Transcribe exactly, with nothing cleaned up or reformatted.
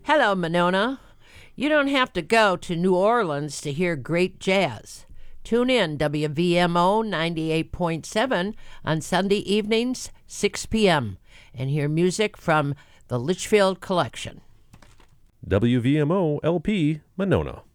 Hello, Monona. You don't have to go to New Orleans to hear great jazz. Tune in W V M O ninety-eight point seven on Sunday evenings, six p.m., and hear music from the Litchfield Collection. W V M O L P, Monona.